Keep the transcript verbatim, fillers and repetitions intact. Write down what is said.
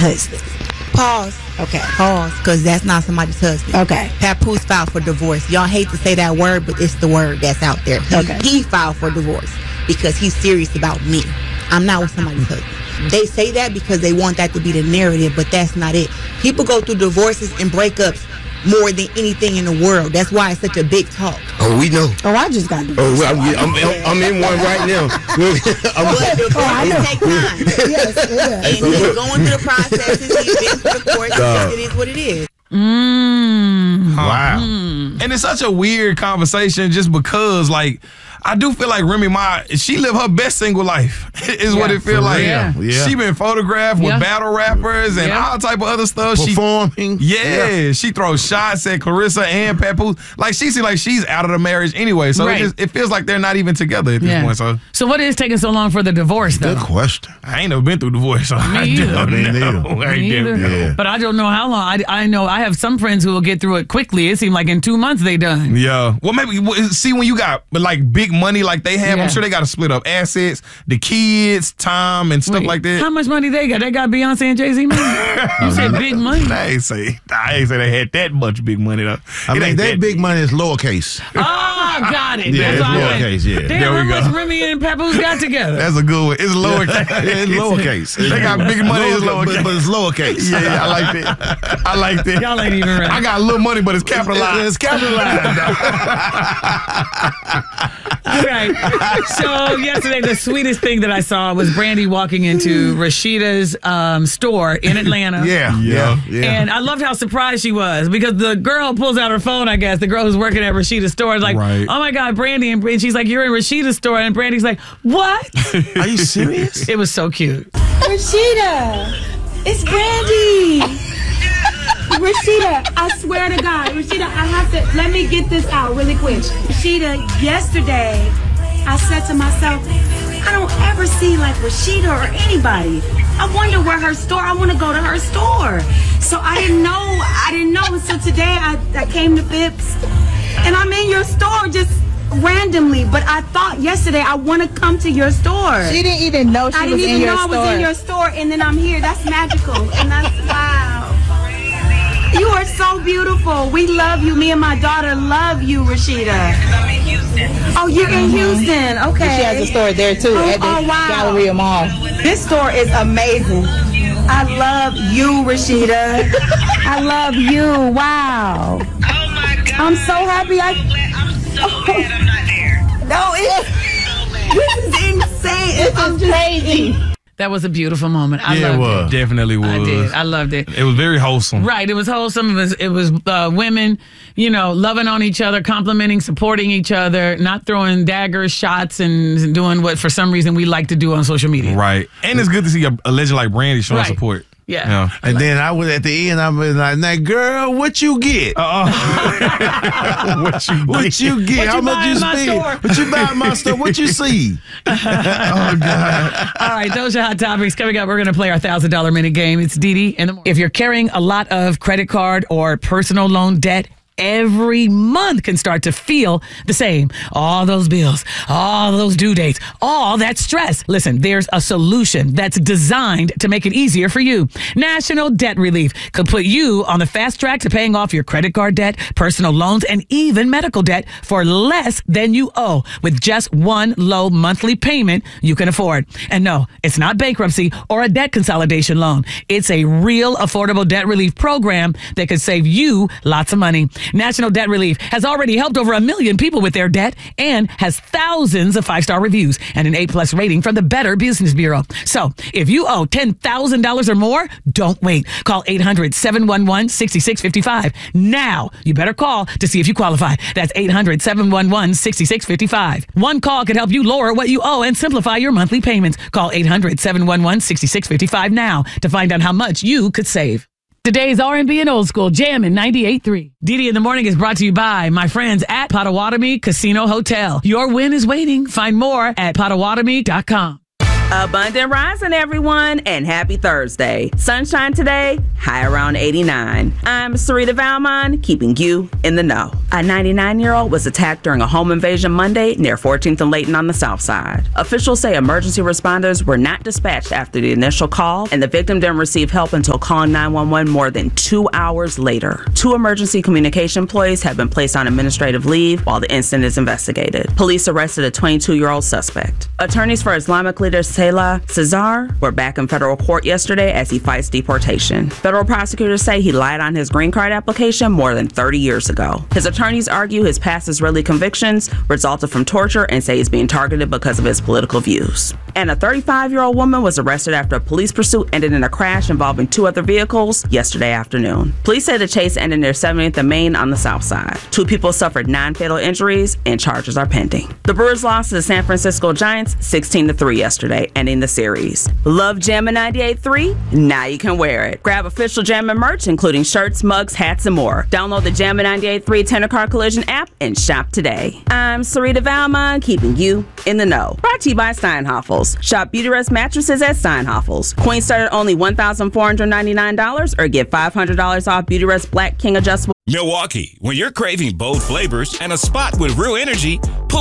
husband. Pause. Okay. Pause, because that's not somebody's husband. Okay. Papoose filed for divorce. Y'all hate to say that word, but it's the word that's out there. He, Okay. he filed for divorce because he's serious about me. I'm not with somebody's husband. They say that because they want that to be the narrative, but that's not it. People go through divorces and breakups more than anything in the world. That's why it's such a big talk. Oh, we know. Oh, I just got divorced. Oh, well, I'm, I'm, I'm in one right now. I'm, But divorce know. take time. Yes, it does. And he's going through the processes. He's been through the courts. Uh, It is what it is. Mm. wow. Mm. And it's such a weird conversation just because, like, I do feel like Remy Ma, she lived her best single life, is Yeah, what it feel for like. real. Yeah. Yeah. She been photographed with Yeah. battle rappers and Yeah. all type of other stuff. She, Performing. yeah, she throws shots at Clarissa and Papoose. Like, she seems like she's out of the marriage anyway. So Right. it, just, it feels like they're not even together at this Yeah. point. So So what is taking so long for the divorce, though? Good question. I ain't never been through divorce. So I either. don't Me neither. know. I Me ain't either. never- Yeah. But I don't know how long. I, I know I have some friends who will get through it quickly. It seemed like in two months they done. Yeah. Well, maybe well, see when you got like big money like they have, Yeah. I'm sure they got to split up assets, the kids, time, and stuff Wait, like that. How much money they got? They got Beyonce and Jay-Z money? You said big money? I ain't say I ain't say they had that much big money though. I It mean, ain't that big money is lowercase. Oh, got it. Yeah, That's it's why I went, lowercase, yeah. Damn, There we how go. much Remy and Papoose got together? That's a good one. It's lower. It's lowercase. They got big money. It's Lower- lowercase. But, but it's lowercase. Yeah, yeah, I like that. I like that. Y'all ain't even right. I got a little money, but it's capitalized. It's capitalized. All right. So yesterday, the sweetest thing that I saw was Brandy walking into Rashida's um, store in Atlanta. Yeah, yeah, yeah. And I loved how surprised she was because the girl pulls out her phone, I guess, the girl who's working at Rashida's store, is like, Right. oh my God, Brandy. And Brandy, she's like, you're in Rashida's store. And Brandy's like, what? Are you serious? It was so cute. Rashida, it's Brandy. Rashida, I swear to God, Rashida, I have to, let me get this out really quick. Rashida, yesterday, I said to myself, I don't ever see like Rashida or anybody. I wonder where her store, I want to go to her store. So I didn't know, I didn't know. So today I, I came to Phipps and I'm in your store just randomly, but I thought yesterday I want to come to your store. She didn't even know she I was didn't in even your know store. I was in your store, and then I'm here. That's magical, and that's wow. You are so beautiful. We love you. Me and my daughter love you, Rashida. I'm in Houston. Oh, you're in Houston. Okay. She has a store there too Oh, at the oh, wow. Galleria Mall. This store is amazing. I love you, Rashida. I love you. Wow. Oh my God. I'm so happy. I. I'm so glad I'm not there. No, it's. This is insane. It's It's crazy. That was a beautiful moment. I Yeah, it loved was. it. Definitely was. I did. I loved it. It was very wholesome. Right. It was wholesome. It was, it was uh, women, you know, loving on each other, complimenting, supporting each other, not throwing daggers, shots, and doing what for some reason we like to do on social media. Right. And it's good to see a, a legend like Brandy showing Right. support. Yeah. Yeah. And then I was at the end. I was like, "Now, girl, what you get? Uh-uh. what you What you get? What How you much buy you in my spend? store? What you buy in my store? What you see?" Oh God. All right, those are hot topics. Coming up, we're going to play our one thousand dollars minute game. It's Dee Dee in the morning. If you're carrying a lot of credit card or personal loan debt, every month can start to feel the same. All those bills, all those due dates, all that stress. Listen, there's a solution that's designed to make it easier for you. National Debt Relief could put you on the fast track to paying off your credit card debt, personal loans, and even medical debt for less than you owe with just one low monthly payment you can afford. And no, it's not bankruptcy or a debt consolidation loan. It's a real affordable debt relief program that could save you lots of money. National Debt Relief has already helped over a million people with their debt and has thousands of five-star reviews and an A-plus rating from the Better Business Bureau. So if you owe ten thousand dollars or more, don't wait. Call eight hundred, seven one one, six six five five. Now, you better call to see if you qualify. That's eight hundred, seven one one, six six five five. One call could help you lower what you owe and simplify your monthly payments. Call eight hundred, seven one one, six six five five now to find out how much you could save. Today's R and B and Old School Jammin' ninety-eight point three. Dee Dee in the Morning is brought to you by my friends at Potawatomi Casino Hotel. Your win is waiting. Find more at potawatomi dot com. Abundant rising, everyone, and happy Thursday. Sunshine today, high around eighty-nine. I'm Sarita Valmon, keeping you in the know. A ninety-nine-year-old was attacked during a home invasion Monday near fourteenth and Layton on the south side. Officials say emergency responders were not dispatched after the initial call, and the victim didn't receive help until calling nine one one more than two hours later. Two emergency communication employees have been placed on administrative leave while the incident is investigated. Police arrested a twenty-two-year-old suspect. Attorneys for Islamic leader Salah Cesar were back in federal court yesterday as he fights deportation. Federal prosecutors say he lied on his green card application more than thirty years ago. His attorneys argue his past Israeli convictions resulted from torture and say he's being targeted because of his political views. And a thirty-five-year-old woman was arrested after a police pursuit ended in a crash involving two other vehicles yesterday afternoon. Police say the chase ended near seventieth and Main on the south side. Two people suffered non-fatal injuries and charges are pending. The Brewers lost to the San Francisco Giants sixteen to three yesterday, ending the series. Love Jammin' ninety-eight point three? Now you can wear it. Grab official Jammin' merch, including shirts, mugs, hats, and more. Download the Jammin' ninety-eight point three Tender Car Collision app and shop today. I'm Sarita Valmon, keeping you in the know. Brought to you by Steinhoffels. Shop Beautyrest mattresses at Steinhoffels. Queen start at only one thousand four hundred ninety-nine dollars or get five hundred dollars off Beautyrest Black King adjustable. Milwaukee, when you're craving bold flavors and a spot with real energy, pull